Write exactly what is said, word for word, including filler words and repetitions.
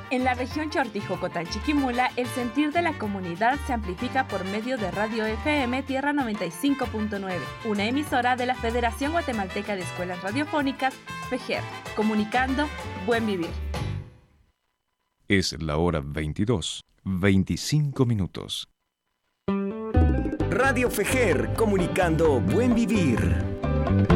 En la región Chortijocotán-Chiquimula, el sentir de la comunidad se amplifica por medio de Radio F M Tierra noventa y cinco punto nueve, una emisora de la Federación Guatemalteca de Escuelas Radiofónicas, FEGER, comunicando Buen Vivir. Es la hora veintidós, veinticinco minutos. Radio FEGER, comunicando Buen Vivir.